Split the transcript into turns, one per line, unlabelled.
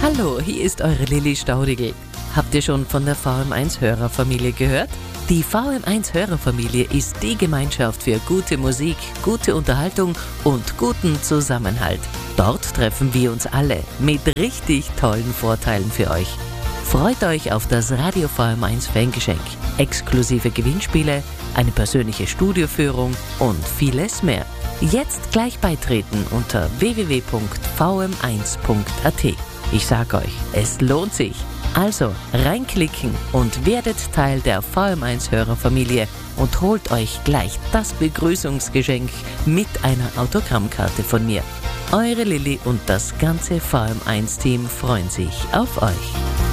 Hallo, hier ist eure Lilly Staudigl. Habt ihr schon von der VM1-Hörerfamilie gehört? Die VM1-Hörerfamilie ist die Gemeinschaft für gute Musik, gute Unterhaltung und guten Zusammenhalt. Dort treffen wir uns alle mit richtig tollen Vorteilen für euch. Freut euch auf das Radio VM1 Fangeschenk, exklusive Gewinnspiele, eine persönliche Studioführung und vieles mehr. Jetzt gleich beitreten unter www.vm1.at. Ich sag euch, es lohnt sich. Also reinklicken und werdet Teil der VM1-Hörerfamilie und holt euch gleich das Begrüßungsgeschenk mit einer Autogrammkarte von mir. Eure Lilly und das ganze VM1-Team freuen sich auf euch.